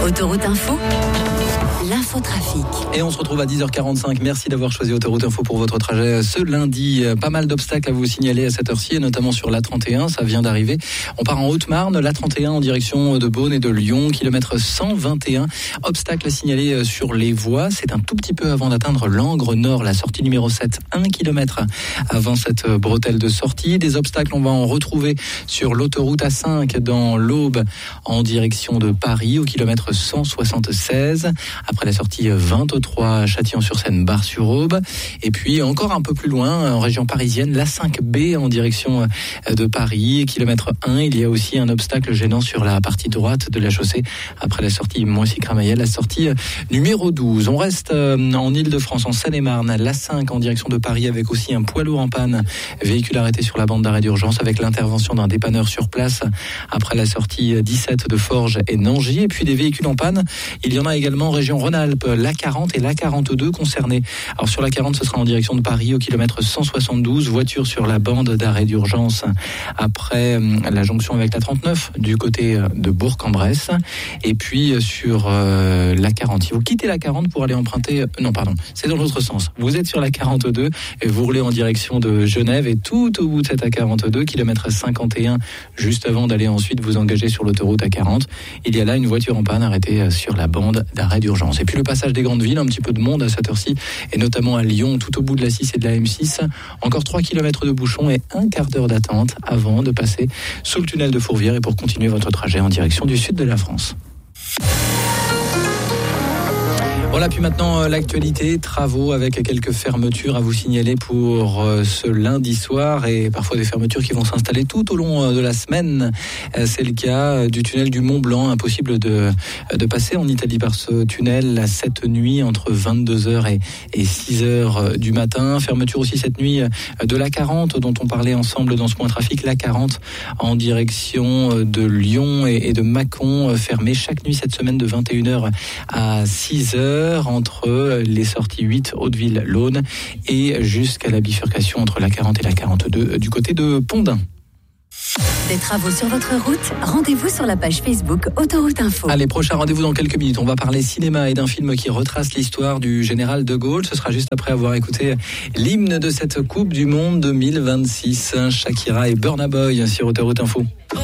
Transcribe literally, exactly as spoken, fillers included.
Autoroute Info, l'infotrafic. Et on se retrouve à dix heures quarante-cinq. Merci d'avoir choisi Autoroute Info pour votre trajet ce lundi. Pas mal d'obstacles à vous signaler à cette heure-ci, et notamment sur l'A trente et un, ça vient d'arriver. On part en Haute-Marne, l'A trente et un en direction de Beaune et de Lyon, kilomètre cent vingt et un. Obstacle à signaler sur les voies, c'est un tout petit peu avant d'atteindre l'Angre Nord, la sortie numéro sept, un kilomètre avant cette bretelle de sortie. Des obstacles, on va en retrouver sur l'autoroute A cinq dans l'Aube en direction de Paris, au kilomètre cent soixante-seize. Après la sortie vingt-trois, Châtillon-sur-Seine, Bar-sur-Aube. Et puis encore un peu plus loin, en région parisienne, l'A cinq B en direction de Paris, kilomètre un. Il y a aussi un obstacle gênant sur la partie droite de la chaussée après la sortie Moissy-Cramayel, la sortie numéro douze. On reste en Ile-de-France, en Seine-et-Marne, l'A cinq en direction de Paris avec aussi un poids lourd en panne. Véhicule arrêté sur la bande d'arrêt d'urgence avec l'intervention d'un dépanneur sur place après la sortie dix-sept de Forges et Nangy. Et puis des véhicules en panne, il y en a également en région Rhône-Alpes, l'A quarante et l'A quarante-deux concernés. Alors sur l'A quarante, ce sera en direction de Paris au kilomètre cent soixante-douze, voiture sur la bande d'arrêt d'urgence après la jonction avec l'A trente-neuf du côté de Bourg-en-Bresse. Et puis sur euh, l'A quarante, vous quittez l'A quarante pour aller emprunter, euh, non pardon, c'est dans l'autre sens. Vous êtes sur l'A quarante-deux et vous roulez en direction de Genève, et tout au bout de cette A quarante-deux, kilomètre cinquante et un, juste avant d'aller ensuite vous engager sur l'autoroute A quarante, il y a là une voiture en panne arrêtée sur la bande d'arrêt d'urgence. Et puis le passage des grandes villes, un petit peu de monde à cette heure-ci, et notamment à Lyon, tout au bout de la six et de la M six. Encore trois kilomètres de bouchons et un quart d'heure d'attente avant de passer sous le tunnel de Fourvière et pour continuer votre trajet en direction du sud de la France. Voilà, puis maintenant l'actualité, travaux avec quelques fermetures à vous signaler pour ce lundi soir, et parfois des fermetures qui vont s'installer tout au long de la semaine. C'est le cas du tunnel du Mont Blanc, impossible de, de passer en Italie par ce tunnel cette nuit entre vingt-deux heures et, et six heures du matin. Fermeture aussi cette nuit de l'A quarante dont on parlait ensemble dans ce point trafic, l'A quarante en direction de Lyon et, et de Mâcon, fermée chaque nuit cette semaine de vingt et une heures à six heures. Entre les sorties huit Hauteville-Laune et jusqu'à la bifurcation entre la quarante et la quarante-deux du côté de Pondin. Des travaux sur votre route, rendez-vous sur la page Facebook Autoroute Info. Allez, prochain rendez-vous dans quelques minutes. On va parler cinéma et d'un film qui retrace l'histoire du général de Gaulle. Ce sera juste après avoir écouté l'hymne de cette Coupe du Monde deux mille vingt-six. Shakira et Burna Boy sur Autoroute Info.